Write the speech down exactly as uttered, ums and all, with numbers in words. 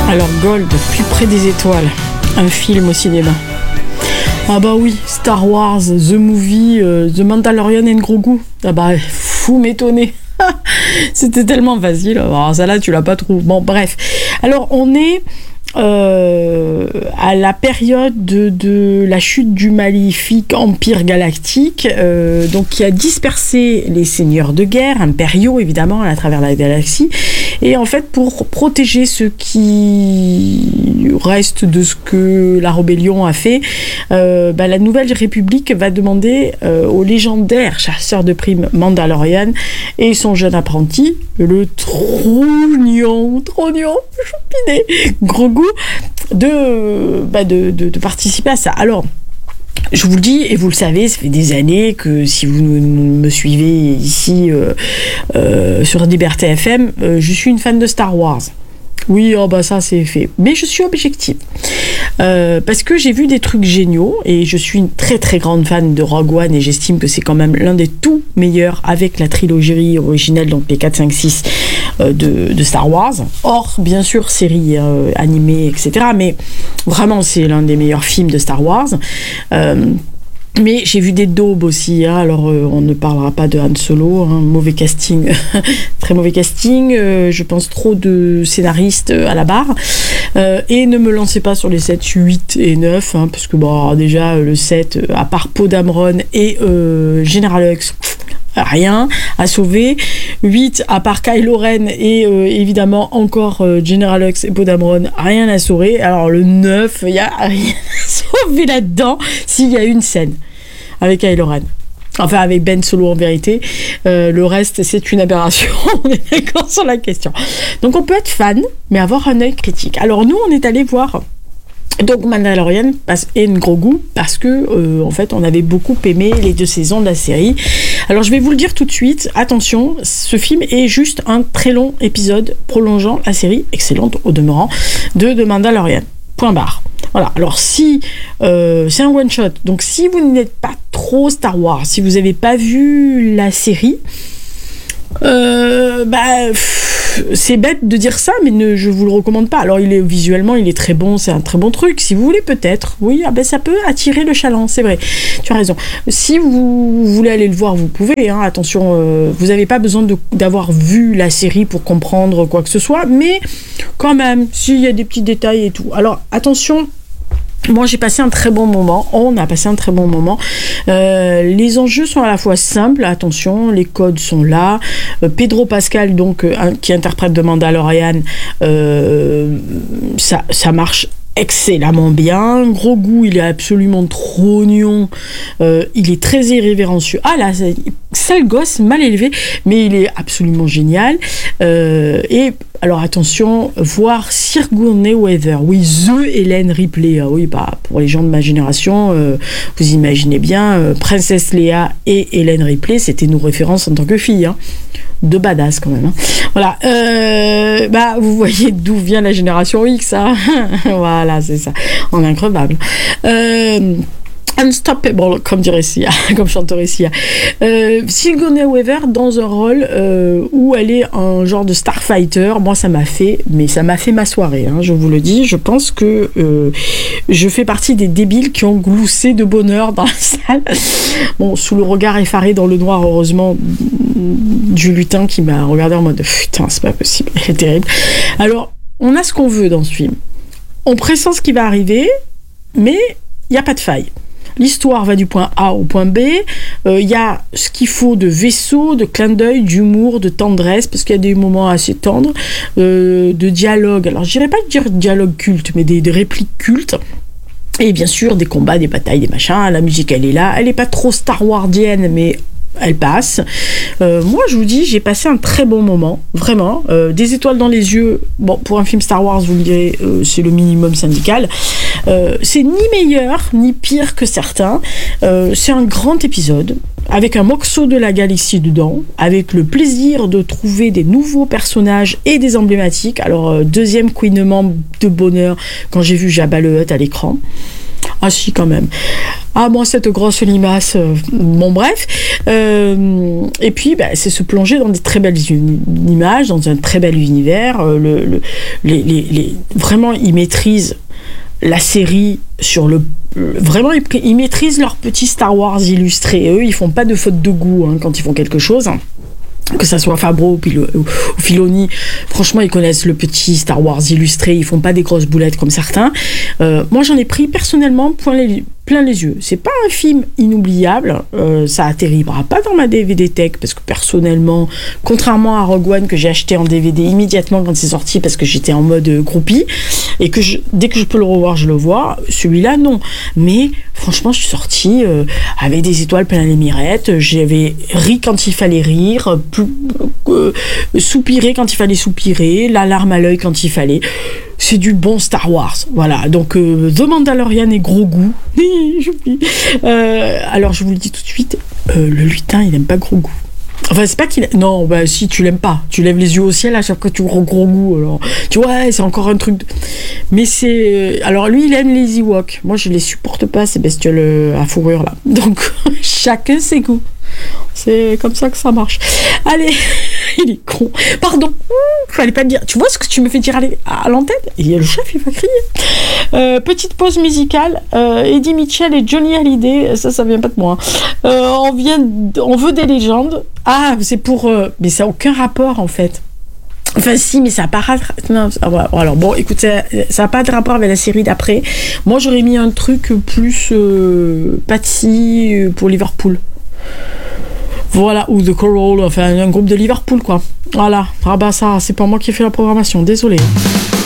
Alors Gold, Plus près des étoiles, un film au cinéma. Ah bah oui, Star Wars, The Movie, euh, The Mandalorian and Grogu. Ah bah, fou m'étonner. C'était tellement facile. Alors ça là, tu l'as pas trouvé. Bon, bref. Alors on est euh, à la période de, de la chute du maléfique Empire galactique, euh, donc qui a dispersé les seigneurs de guerre, impériaux évidemment, à travers la galaxie. Et en fait, pour protéger ce qui reste de ce que la rébellion a fait, euh, bah, la Nouvelle République va demander euh, au légendaire chasseur de primes Mandalorian et son jeune apprenti, le trognon, trognon, choupinet, Grogu, de, bah, de, de, de participer à ça. Alors, je vous le dis, et vous le savez, ça fait des années que si vous me suivez ici euh, euh, sur Liberté F M, euh, je suis une fan de Star Wars. Oui, oh bah ça c'est fait. Mais je suis objective. Euh, parce que j'ai vu des trucs géniaux et je suis une très très grande fan de Rogue One et j'estime que c'est quand même l'un des tout meilleurs avec la trilogie originelle, donc les quatre, cinq, six euh, de, de Star Wars. Or, bien sûr, série euh, animée, et cetera. Mais vraiment, c'est l'un des meilleurs films de Star Wars. Euh, Mais j'ai vu des daubes aussi, hein. Alors euh, on ne parlera pas de Han Solo, hein. Mauvais casting, très mauvais casting, euh, je pense trop de scénaristes à la barre, euh, et ne me lancez pas sur les sept, huit et neuf, hein, parce que bon, déjà le sept, à part Poe Dameron et euh, General Hux, rien à sauver. huit, à part Kylo Ren et euh, évidemment encore euh, General Hux et Poe Dameron, rien à sauver. Alors le neuf, il n'y a rien à sauver là-dedans s'il y a une scène avec Kylo Ren. Enfin, avec Ben Solo en vérité. Euh, le reste, c'est une aberration. On est d'accord sur la question. Donc on peut être fan, mais avoir un œil critique. Alors nous, on est allé voir donc Mandalorian et Grogu parce que euh, en fait on avait beaucoup aimé les deux saisons de la série. Alors je vais vous le dire tout de suite, attention, ce film est juste un très long épisode prolongeant la série excellente au demeurant de, de Mandalorian. Point barre. Voilà, alors si euh, c'est un one shot, donc si vous n'êtes pas trop Star Wars, si vous n'avez pas vu la série, euh, bah pff, c'est bête de dire ça, mais ne, je vous le recommande pas. Alors il est visuellement, il est très bon, c'est un très bon truc. Si vous voulez peut-être, oui, ah ben ça peut attirer le chaland, c'est vrai. Tu as raison. Si vous voulez aller le voir, vous pouvez. Hein, attention, euh, vous n'avez pas besoin de, d'avoir vu la série pour comprendre quoi que ce soit, mais quand même, s'il y a des petits détails et tout. Alors attention. Moi, j'ai passé un très bon moment. On a passé un très bon moment. Euh, les enjeux sont à la fois simples. Attention, les codes sont là. Euh, Pedro Pascal, donc, euh, qui interprète de Mandalorian, euh, ça, ça marche excellemment bien. Grogu, il est absolument trognon. Euh, il est très irrévérencieux. Ah là, c'est, sale gosse, mal élevé, mais il est absolument génial. Euh, et alors attention, voir Sigourney Weaver, oui, The Hélène Ripley, ah oui, bah, pour les gens de ma génération, euh, vous imaginez bien, euh, Princesse Leia et Hélène Ripley, c'était nos références en tant que filles, hein. De badass quand même, hein. Voilà, euh, bah vous voyez d'où vient la génération X, hein. Voilà, c'est ça, en increvable. Euh, Unstoppable, comme dirait Sia, comme chanterait Sia. Euh, Sigourney Weaver dans un rôle euh, où elle est un genre de starfighter. Moi, ça m'a fait, mais ça m'a fait ma soirée. Hein, je vous le dis. Je pense que euh, je fais partie des débiles qui ont gloussé de bonheur dans la salle. Bon, sous le regard effaré dans le noir, heureusement, du lutin qui m'a regardé en mode putain, c'est pas possible, elle est terrible. Alors, on a ce qu'on veut dans ce film. On pressent ce qui va arriver, mais il n'y a pas de faille. L'histoire va du point A au point B. Il euh, y a ce qu'il faut de vaisseau, de clin d'œil, d'humour, de tendresse, parce qu'il y a des moments assez tendres, euh, de dialogue. Alors, je dirais pas dire dialogue culte, mais des, des répliques cultes. Et bien sûr, des combats, des batailles, des machins. La musique, elle est là. Elle est pas trop Star Wardienne, mais elle passe. Euh, moi, je vous dis, j'ai passé un très bon moment, vraiment. Euh, des étoiles dans les yeux. Bon, pour un film Star Wars, vous me direz, euh, c'est le minimum syndical. Euh, c'est ni meilleur, ni pire que certains. Euh, c'est un grand épisode, avec un morceau de la galaxie dedans, avec le plaisir de trouver des nouveaux personnages et des emblématiques. Alors, euh, deuxième couinement de bonheur quand j'ai vu Jabba le Hutt à l'écran. Ah si, quand même. Ah, moi, cette grosse limace, euh, bon, bref. Euh, et puis, bah, c'est se plonger dans des très belles uni- images, dans un très bel univers. Euh, le, le, les, les, les, vraiment, ils maîtrisent la série sur le... Vraiment, ils, ils maîtrisent leur petit Star Wars illustré. Eux, ils font pas de faute de goût hein, quand ils font quelque chose. Que ça soit Favreau ou, Pilo, ou Filoni, franchement, ils connaissent le petit Star Wars illustré, ils font pas des grosses boulettes comme certains. Euh, moi, j'en ai pris personnellement plein les, plein les yeux. C'est pas un film inoubliable, euh, ça atterrira pas dans ma D V D Tech, parce que personnellement, contrairement à Rogue One que j'ai acheté en D V D immédiatement quand c'est sorti, parce que j'étais en mode groupie, et que je, dès que je peux le revoir, je le vois, celui-là, non. Mais franchement, je suis sortie euh, avec des étoiles plein les mirettes, j'avais ri quand il fallait rire, plus, euh, soupirer quand il fallait soupirer, la larme à l'œil quand il fallait. C'est du bon Star Wars, voilà. Donc euh, The Mandalorian est gros goût. J'oublie. Euh, alors je vous le dis tout de suite, euh, le lutin il aime pas gros goût. Enfin, c'est pas qu'il... Non, bah si, tu l'aimes pas. Tu lèves les yeux au ciel à chaque fois que tu vois gros goût. Alors, tu vois, ouais, c'est encore un truc... De... Mais c'est... Alors, lui, il aime les Ewoks. Moi, je les supporte pas, ces bestioles à fourrure, là. Donc, chacun ses goûts. C'est comme ça que ça marche. Allez, il est con. Pardon, Ouh, fallait pas le dire. Tu vois ce que tu me fais dire à, à l'antenne? Il y a le chef, il va crier. Euh, petite pause musicale. Euh, Eddie Mitchell et Johnny Hallyday, ça, ça vient pas de moi. Hein. Euh, on vient, on veut des légendes. Ah, c'est pour, euh, mais ça n'a aucun rapport en fait. Enfin si, mais ça n'a pas non, alors bon écoute, ça n'a pas de rapport avec la série d'après. Moi j'aurais mis un truc plus euh, Patsy pour Liverpool. Voilà, ou The Coral, enfin un groupe de Liverpool quoi. Voilà, ah bah ça, c'est pas moi qui ai fait la programmation, désolé.